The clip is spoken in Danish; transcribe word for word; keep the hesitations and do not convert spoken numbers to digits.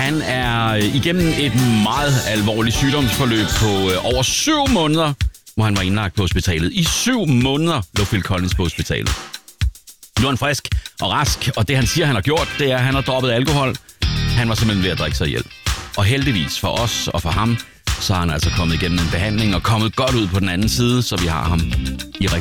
Han er igennem et meget alvorligt sygdomsforløb på over syv måneder, hvor han var indlagt på hospitalet. I syv måneder lå Phil Collins på hospitalet. Nu er han frisk og rask, og det han siger, han har gjort, det er, at han har droppet alkohol. Han var simpelthen ved at drikke sig ihjel. Og heldigvis for os og for ham, så har han altså kommet igennem en behandling og kommet godt ud på den anden side, så vi har ham i rigtig